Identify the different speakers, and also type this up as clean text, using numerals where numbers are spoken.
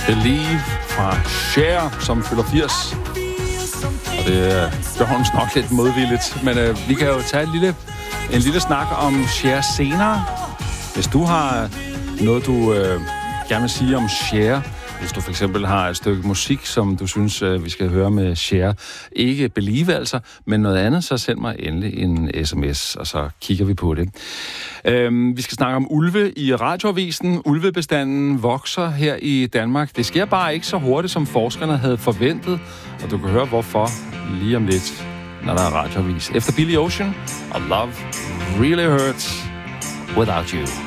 Speaker 1: Believe fra Cher, som fylder 80. Og det gør hun nok lidt modvilligt. Men vi kan jo tage en lille snak om Cher senere. Hvis du har noget, du gerne vil sige om Cher, hvis du for eksempel har et stykke musik, som du synes, vi skal høre med Cher. Ikke Believe altså, men noget andet, så send mig endelig en sms, og så kigger vi på det. Vi skal snakke om ulve i radioavisen. Ulvebestanden vokser her i Danmark. Det sker bare ikke så hurtigt, som forskerne havde forventet, og du kan høre hvorfor lige om lidt, når der er radioavis. Efter Billy Ocean og Love Really Hurts Without You.